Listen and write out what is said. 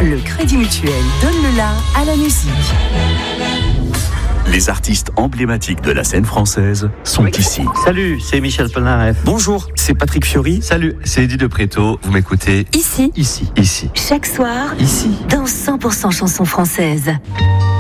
Le Crédit Mutuel donne le la à la musique. Les artistes emblématiques de la scène française sont ici. Salut, c'est Michel Polnareff. Bonjour, c'est Patrick Fiori. Salut, c'est Eddie de Préto. Vous m'écoutez Ici, ici. chaque soir, Ici. dans 100% chansons françaises.